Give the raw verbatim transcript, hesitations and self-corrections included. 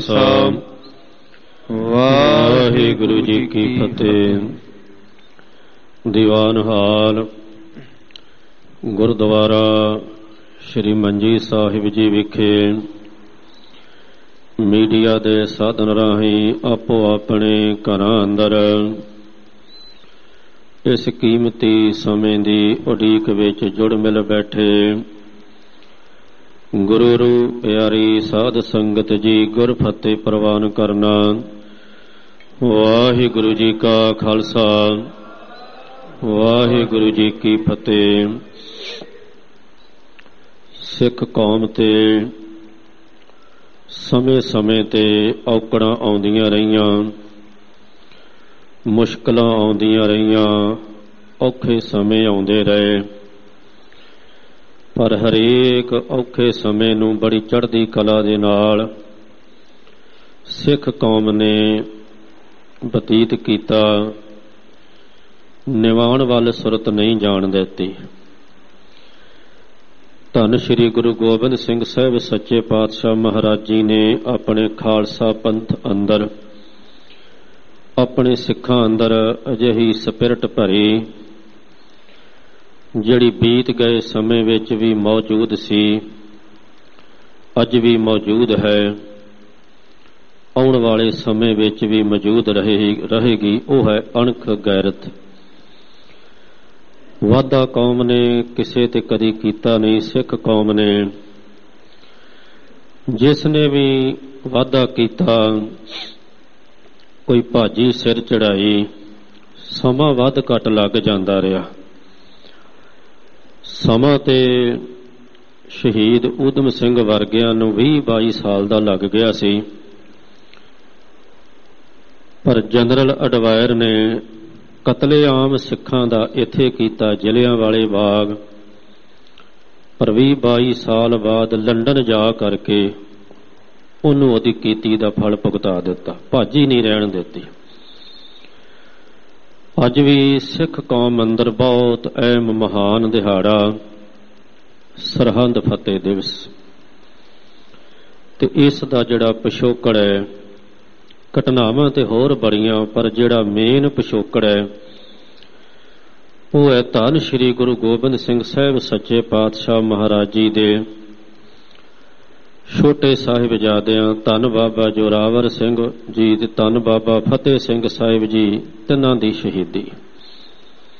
ਸਾਹਿਬ। ਵਾਹਿਗੁਰੂ ਜੀ ਕੀ ਫਤਿਹ। ਦੀਵਾਨ ਹਾਲ ਗੁਰਦੁਆਰਾ ਸ੍ਰੀ ਮੰਜੀ ਸਾਹਿਬ ਜੀ ਵਿਖੇ ਮੀਡੀਆ ਦੇ ਸਾਧਨ ਰਾਹੀਂ ਆਪੋ ਆਪਣੇ ਘਰਾਂ ਅੰਦਰ ਇਸ ਕੀਮਤੀ ਸਮੇਂ ਦੀ ਉਡੀਕ ਵਿੱਚ ਜੁੜ ਮਿਲ ਬੈਠੇ ਗੁਰੂ ਰੂ ਪਿਆਰੀ ਸਾਧ ਸੰਗਤ ਜੀ ਗੁਰ ਫਤਿਹ ਪ੍ਰਵਾਨ ਕਰਨਾ। ਵਾਹਿਗੁਰੂ ਜੀ ਕਾ ਖਾਲਸਾ ਵਾਹਿਗੁਰੂ ਜੀ ਕੀ ਫਤਿਹ। ਸਿੱਖ ਕੌਮ ਤੇ ਸਮੇਂ ਸਮੇਂ ਤੇ ਔਕੜਾਂ ਆਉਂਦੀਆਂ ਰਹੀਆਂ, ਮੁਸ਼ਕਲਾਂ ਆਉਂਦੀਆਂ ਰਹੀਆਂ, ਔਖੇ ਸਮੇਂ ਆਉਂਦੇ ਰਹੇ, ਪਰ ਹਰੇਕ ਔਖੇ ਸਮੇਂ ਨੂੰ ਬੜੀ ਚੜ੍ਹਦੀ ਕਲਾ ਦੇ ਨਾਲ ਸਿੱਖ ਕੌਮ ਨੇ ਬਤੀਤ ਕੀਤਾ। ਨਿਵਾਣ ਵੱਲ ਸੁਰਤ ਨਹੀਂ ਜਾਣ ਦਿੱਤੀ। ਧੰਨ ਸ਼੍ਰੀ ਗੁਰੂ ਗੋਬਿੰਦ ਸਿੰਘ ਸਾਹਿਬ ਸੱਚੇ ਪਾਤਸ਼ਾਹ ਮਹਾਰਾਜ ਜੀ ਨੇ ਆਪਣੇ ਖਾਲਸਾ ਪੰਥ ਅੰਦਰ, ਆਪਣੇ ਸਿੱਖਾਂ ਅੰਦਰ ਅਜਿਹੀ ਸਪਿਰਟ ਭਰੀ ਜਿਹੜੀ ਬੀਤ ਗਏ ਸਮੇਂ ਵਿੱਚ ਵੀ ਮੌਜੂਦ ਸੀ, ਅੱਜ ਵੀ ਮੌਜੂਦ ਹੈ, ਆਉਣ ਵਾਲੇ ਸਮੇਂ ਵਿੱਚ ਵੀ ਮੌਜੂਦ ਰਹੇਗੀ। ਉਹ ਹੈ ਅਣਖ ਗੈਰਤ। ਵਾਧਾ ਕੌਮ ਨੇ ਕਿਸੇ ਤੇ ਕਦੀ ਕੀਤਾ ਨਹੀਂ। ਸਿੱਖ ਕੌਮ ਨੇ ਜਿਸ ਨੇ ਵੀ ਵਾਧਾ ਕੀਤਾ, ਕੋਈ ਭਾਜੀ ਸਿਰ ਚੜਾਈ, ਸਮਾਂ ਵੱਧ ਘੱਟ ਲੱਗ ਜਾਂਦਾ ਰਿਹਾ। ਸਮਾਂ ਤੇ ਸ਼ਹੀਦ ਊਧਮ ਸਿੰਘ ਵਰਗਿਆਂ ਨੂੰ ਵੀਹ ਬਾਈ ਸਾਲ ਦਾ ਲੱਗ ਗਿਆ ਸੀ, ਪਰ ਜਨਰਲ ਅਡਵਾਇਰ ਨੇ ਕਤਲੇਆਮ ਸਿੱਖਾਂ ਦਾ ਇੱਥੇ ਕੀਤਾ ਜਲਿਆਂਵਾਲੇ ਬਾਗ, ਪਰ ਵੀਹ ਬਾਈ ਸਾਲ ਬਾਅਦ ਲੰਡਨ ਜਾ ਕਰਕੇ ਉਹਨੂੰ ਉਹਦੀ ਕੀਤੀ ਦਾ ਫਲ ਭੁਗਤਾ ਦਿੱਤਾ, ਭਾਜੀ ਨਹੀਂ ਰਹਿਣ ਦਿੱਤੀ। ਅੱਜ ਵੀ ਸਿੱਖ ਕੌਮ ਅੰਦਰ ਬਹੁਤ ਅਹਿਮ ਮਹਾਨ ਦਿਹਾੜਾ ਸਰਹੰਦ ਫਤਿਹ ਦਿਵਸ, ਤੇ ਇਸ ਦਾ ਜਿਹੜਾ ਪਿਛੋਕੜ ਹੈ, ਘਟਨਾਵਾਂ ਤੇ ਹੋਰ ਬੜੀਆਂ, ਪਰ ਜਿਹੜਾ ਮੇਨ ਪਿਛੋਕੜ ਹੈ ਉਹ ਹੈ ਧੰਨ ਸ਼੍ਰੀ ਗੁਰੂ ਗੋਬਿੰਦ ਸਿੰਘ ਸਾਹਿਬ ਸੱਚੇ ਪਾਤਸ਼ਾਹ ਮਹਾਰਾਜ ਜੀ ਦੇ ਛੋਟੇ ਸਾਹਿਬਜ਼ਾਦਿਆਂ ਧੰਨ ਬਾਬਾ ਜੋਰਾਵਰ ਸਿੰਘ ਜੀ ਤੇ ਧੰਨ ਬਾਬਾ ਫਤਿਹ ਸਿੰਘ ਸਾਹਿਬ ਜੀ, ਤਿੰਨਾਂ ਦੀ ਸ਼ਹੀਦੀ।